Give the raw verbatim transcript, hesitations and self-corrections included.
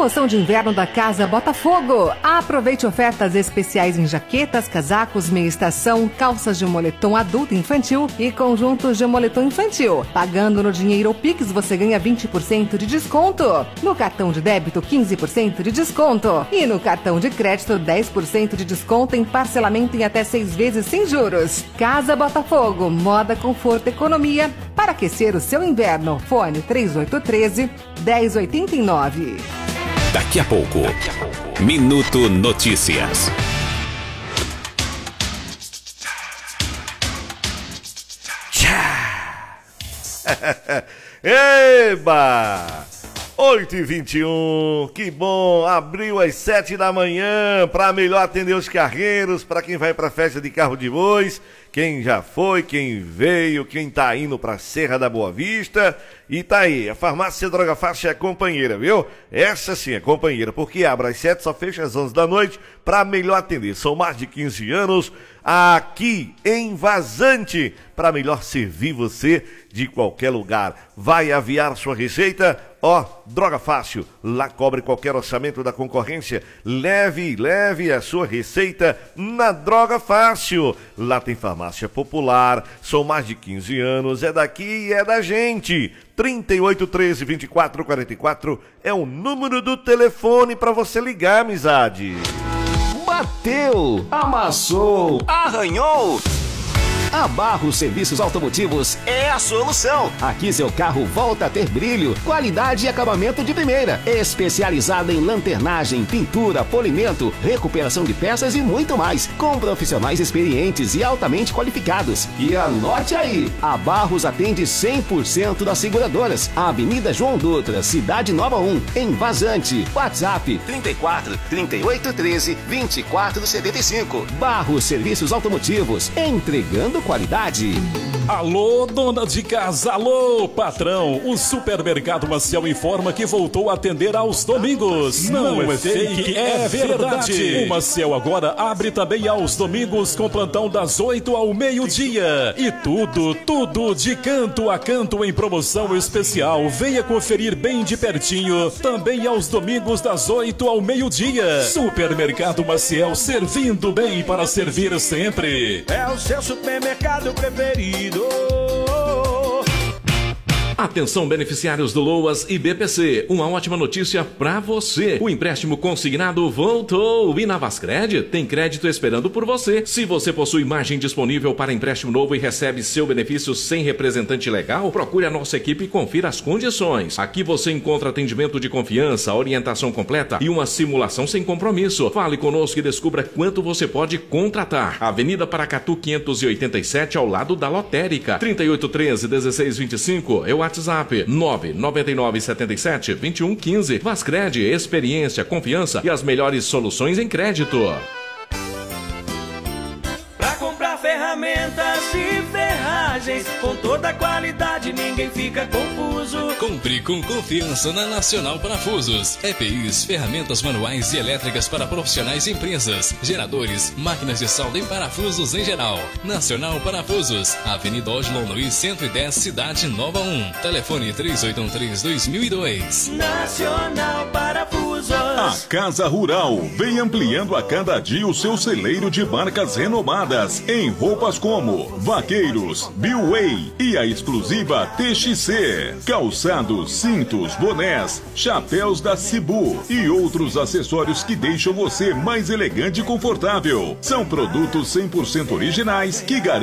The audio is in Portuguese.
Promoção de inverno da Casa Botafogo. Aproveite ofertas especiais em jaquetas, casacos, meia estação, calças de moletom adulto e infantil e conjuntos de moletom infantil. Pagando no dinheiro ou Pix, você ganha vinte por cento de desconto. No cartão de débito, quinze por cento de desconto. E no cartão de crédito, dez por cento de desconto em parcelamento em até seis vezes sem juros. Casa Botafogo, moda, conforto, economia para aquecer o seu inverno. Fone três oito um três, um zero oito nove. Daqui a pouco, Daqui a pouco. Minuto Notícias. Eba! oito e vinte e um, que bom, abriu às sete da manhã, para melhor atender os carreiros, para quem vai para a festa de carro de bois, quem já foi, quem veio, quem tá indo para Serra da Boa Vista, e tá aí, a Farmácia Droga Fácil é companheira, viu? Essa sim é companheira, porque abre às sete, só fecha às onze da noite, para melhor atender, são mais de quinze anos, aqui em Vazante, para melhor servir você de qualquer lugar. Vai aviar sua receita? Ó, Droga Fácil, lá cobre qualquer orçamento da concorrência. Leve, leve a sua receita na Droga Fácil. Lá tem farmácia popular, são mais de quinze anos, é daqui e é da gente. trinta e oito, treze, vinte e quatro, quarenta e quatro é o número do telefone para você ligar, amizade. Bateu, amassou, arranhou. A Barros Serviços Automotivos é a solução. Aqui seu carro volta a ter brilho, qualidade e acabamento de primeira. Especializada em lanternagem, pintura, polimento, recuperação de peças e muito mais. Com profissionais experientes e altamente qualificados. E anote aí, a Barros atende cem por cento das seguradoras. Avenida João Dutra, Cidade Nova um, em Vazante. WhatsApp trinta e quatro, trinta e oito, treze, vinte e quatro, setenta e cinco. Barros Serviços Automotivos, entregando qualidade. Alô, dona de casa, alô, patrão. O Supermercado Maciel informa que voltou a atender aos domingos. Não, Não é fake, é verdade. O Maciel agora abre também aos domingos com plantão das oito ao meio-dia. E tudo, tudo de canto a canto em promoção especial. Venha conferir bem de pertinho. Também aos domingos das oito ao meio-dia. Supermercado Maciel, servindo bem para servir sempre. É o seu supermercado preferido. Atenção, beneficiários do Loas e B P C. Uma ótima notícia pra você. O empréstimo consignado voltou. E na Vascred tem crédito esperando por você. Se você possui margem disponível para empréstimo novo e recebe seu benefício sem representante legal, procure a nossa equipe e confira as condições. Aqui você encontra atendimento de confiança, orientação completa e uma simulação sem compromisso. Fale conosco e descubra quanto você pode contratar. Avenida Paracatu quinhentos e oitenta e sete, ao lado da Lotérica. trinta e oito, treze, dezesseis, vinte e cinco. Eu WhatsApp nove nove nove sete sete, dois um um cinco. Vascred, experiência, confiança e as melhores soluções em crédito. Pra comprar ferramentas e ferragens com toda a qualidade, ninguém fica confuso. Compre com confiança na Nacional Parafusos. E P Is, ferramentas manuais e elétricas para profissionais e empresas, geradores, máquinas de solda e parafusos em geral. Nacional Parafusos, Avenida Oslo Luiz cento e dez, Cidade Nova um. Telefone três oito um três, dois mil e dois. Nacional Parafusos. A Casa Rural vem ampliando a cada dia o seu celeiro de marcas renomadas em roupas como Vaqueiros, Billway e a exclusiva T X C. Calçados, cintos, bonés, chapéus da Cibu e outros acessórios que deixam você mais elegante e confortável. São produtos cem por cento originais que garantem